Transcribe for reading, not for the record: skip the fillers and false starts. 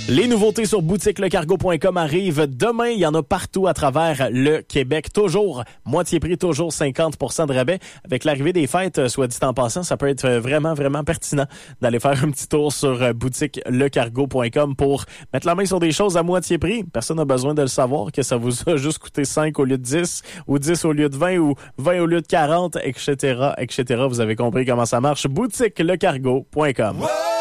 Les nouveautés sur boutiquelecargo.com arrivent demain. Il y en a partout à travers le Québec. Toujours moitié prix, toujours 50% de rabais. Avec l'arrivée des fêtes, soit dit en passant, ça peut être vraiment, vraiment pertinent d'aller faire un petit tour sur boutiquelecargo.com pour mettre la main sur des choses à moitié prix. Personne n'a besoin de le savoir que ça vous a juste coûté 5 au lieu de 10 ou 10 au lieu de 20 ou 20 au lieu de 40, etc., etc. Vous avez compris comment ça marche. boutiquelecargo.com.